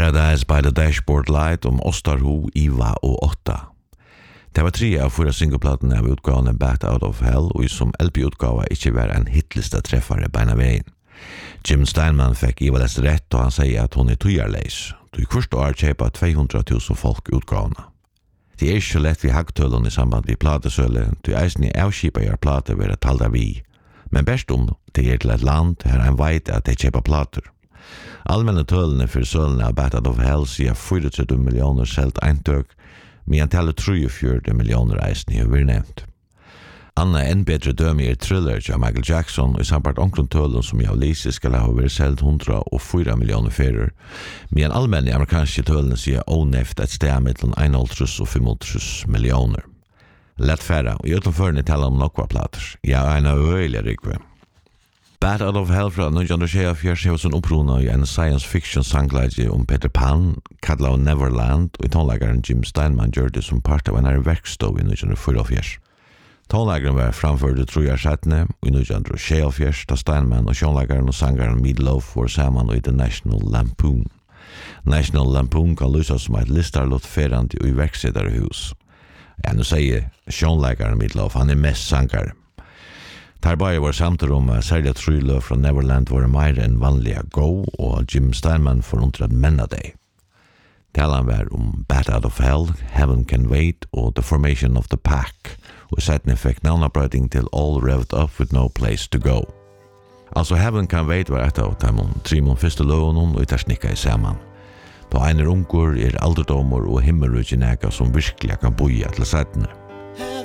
Paradise by the Dashboard Light Ostarho, Iva og 8. Det var 3 av 4 singleplatene av utgaven Bat Out of Hell, og som LP-utgave ikke var en hitlista treffare beina veien. Jim Steinman fikk Iva lest rett, og han sier at hun tøyarleis. Du først år kjøpa 200.000 folk utgavene. Det ikke så lett vi hagtøllen I samband med platesøle, du eisen I avskipa gjør plate ved å talda vi. Men best det til et land her en veit at de kjøpa plater. Allmänna tölene för sölene av Bat Out of Hell sier 34 millioner selt eintøk, men tallet 43 millioner eisen I har nevnt. Anna en bedre døme Thriller av Michael Jackson, og I samband omkring tølen som jeg lyser skal ha vært selt 104 millioner ferer, men allmänna amerikanske tølene sier åneft et sted mellom 1,5 og 5,5 millioner. Lett færre, og utenførende taler nokva plater. Ja, en av øyelig rikve. Bat Out of Hell fra 1924 har sin opprona I en science fiction sangleidje Peter Pan, kallet Neverland, og I tonleggeren Jim Steinman gjør det som part av en verkstov I 1944. Tonleggeren var framført 3 år settene, og I 1924 da Steinman og sjånleggeren og sangeren Meatloaf var sammen I The National Lampoon. National Lampoon kan lysa som et listarlott ferant I verksedarhus. Ja, nu sier sjånleggeren Meatloaf, han mest sangare. Tarbaie var samtidig særlig 3 løv fra Neverland var mer enn vanlige go, og Jim Steinman forundret menna deg. Talan var Bat Out of Hell, Heaven Can Wait og The Formation of the Pack, og setten fikk navnabrøyding til All Revved Up With No Place To Go. Altså Heaven Can Wait var et av de 3 første løvene, og det snikket I sammen. Da einer ungur alderdommer og himmelrydgenega som virkelig kan boja til settene.